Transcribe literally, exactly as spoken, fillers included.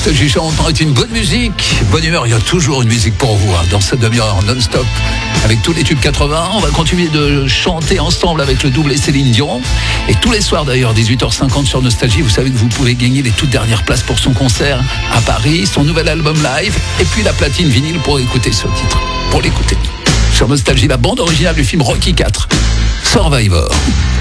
Nostalgie chante est une bonne musique, bonne humeur, il y a toujours une musique pour vous hein, dans cette demi-heure non-stop avec tous les tubes quatre-vingts. On va continuer de chanter ensemble avec le double et Céline Dion. Et tous les soirs d'ailleurs, dix-huit heures cinquante sur Nostalgie, vous savez que vous pouvez gagner les toutes dernières places pour son concert à Paris, son nouvel album live et puis la platine vinyle pour écouter ce titre, pour l'écouter. Sur Nostalgie, la bande originale du film Rocky quatre, Survivor.